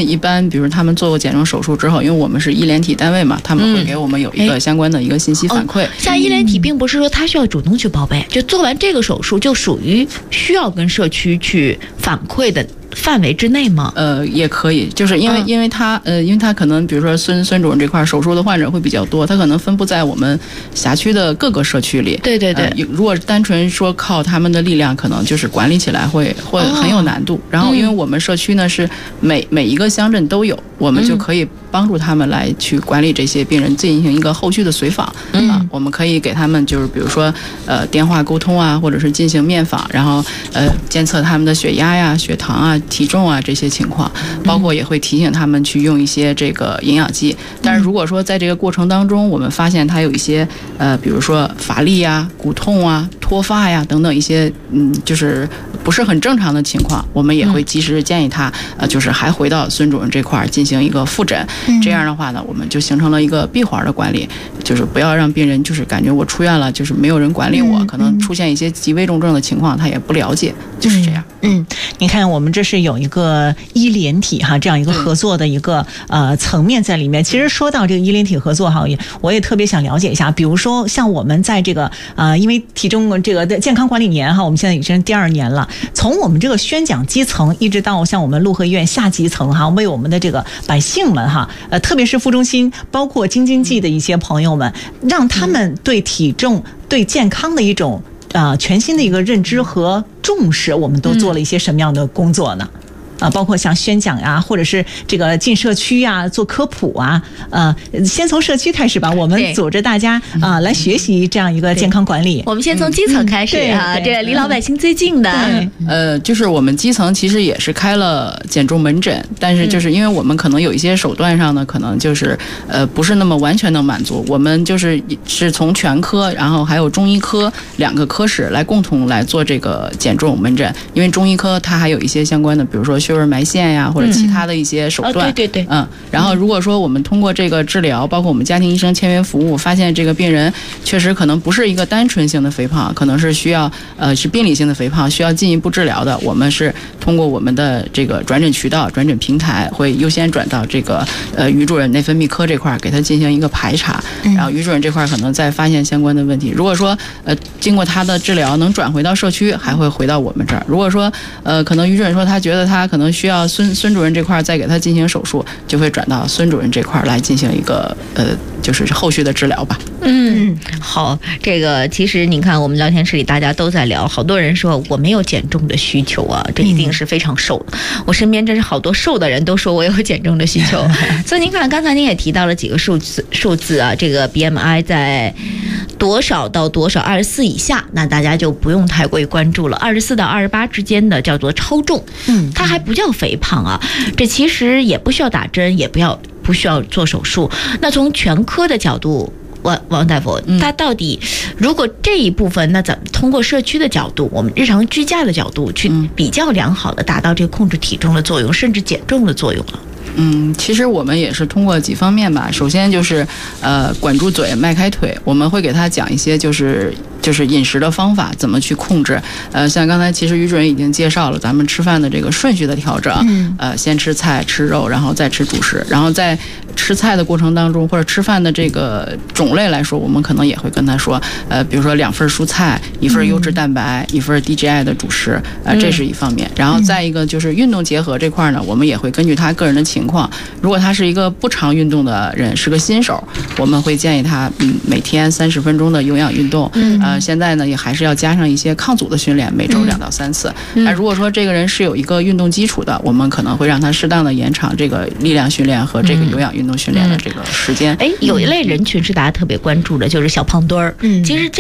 为一般比如他们做过减重手术之后，因为我们是医联体单位嘛，他们会给我们有一个相关的一个信息反馈。 像医联体并不是说他需要主动去报备，就做完这个手术就属于需要跟社区去反馈的范围之内吗？ 也可以，就是因为他可能比如说孙主任这块手术的患者会比较多，他可能分布在我们辖区的各个社区里。 对对对。 如果单纯说靠他们的力量，可能就是管理起来会很有难度。然后因为我们社区呢是每一个乡镇都有，我们就可以帮助他们来去管理这些病人，进行一个后续的随访。我们可以给他们就是比如说电话沟通啊，或者是进行面访，然后监测他们的血压呀、血糖啊、体重啊这些情况，包括也会提醒他们去用一些这个营养剂。但是如果说在这个过程当中，我们发现他有一些比如说乏力啊、骨痛啊、脱发呀等等一些就是不是很正常的情况，我们也会及时建议他就是还回到孙主任这块进行一个复诊。这样的话呢，我们就形成了一个闭环的管理，就是不要让病人就是感觉我出院了就是没有人管理我，可能出现一些极危重症的情况他也不了解，就是这样。 你看我们这是有一个医联体哈这样一个合作的一个层面在里面。其实说到这个医联体合作哈，我也特别想了解一下，比如说像我们在这个因为体重这个健康管理年哈，我们现在已经第2年了，从我们这个宣讲基层一直到像我们潞河医院下基层哈，为我们的这个百姓们哈，特别是副中心包括京津冀的一些朋友们，让他们对体重对健康的一种全新的一个认知和重视，我们都做了一些什么样的工作呢？包括像宣讲呀，或者是这个进社区呀，做科普啊，先从社区开始吧，我们组织大家来学习这样一个健康管理。 我们先从基层开始这离老百姓最近的。 就是我们基层其实也是开了减重门诊，但是就是因为我们可能有一些手段上呢，可能就是不是那么完全能满足，我们是从全科，然后还有中医科2个科室来共同来做这个减重门诊，因为中医科它还有一些相关的，比如说穴位埋线呀，或者其他的一些手段。 对。 然后如果说我们通过这个治疗，包括我们家庭医生签约服务，发现这个病人确实可能不是一个单纯性的肥胖，可能是需要是病理性的肥胖，需要进一步治疗的，我们是通过我们的这个转诊渠道、转诊平台，会优先转到这个于主任内分泌科这块，给他进行一个排查，然后于主任这块可能再发现相关的问题。如果说经过他的治疗能转回到社区，还会回到我们这儿。如果说可能于主任说他觉得他可能需要孙主任这块再给他进行手术，就会转到孙主任这块来进行一个就是后续的治疗吧。 好，这个其实你看我们聊天室里大家都在聊，好多人说我没有减重的需求啊，这一定是非常瘦的。我身边真是好多瘦的人都说我有减重的需求。所以您看刚才您也提到了几个数字啊，这个 BMI 在多少到多少，24以下，那大家就不用太过于关注了。24到28之间的叫做超重，它还不叫肥胖啊。这其实也不需要打针，也不需要做手术。那从全科的角度，王大夫，他到底如果这一部分，那怎么通过社区的角度，我们日常居家的角度去比较良好的达到这个控制体重的作用，甚至减重的作用了？ 其实我们也是通过几方面吧。首先就是管住嘴，迈开腿，我们会给他讲一些就是饮食的方法，怎么去控制。像刚才其实于主任已经介绍了咱们吃饭的这个顺序的调整。先吃菜吃肉，然后再吃主食，然后在吃菜的过程当中，或者吃饭的这个种类来说，我们可能也会跟他说，比如说2份蔬菜，1份优质蛋白，1份低 GI 的主食，这是一方面。然后再一个就是运动结合这块呢，我们也会根据他个人的情况，如果他是一个不常运动的人，是个新手，我们会建议他每天30分钟的有氧运动。现在呢也还是要加上一些抗阻的训练，每周2到3次。如果说这个人是有一个运动基础的，我们可能会让他适当的延长这个力量训练和这个有氧运动训练的这个时间。 有一类人群是大家特别关注的，就是小胖墩儿。其实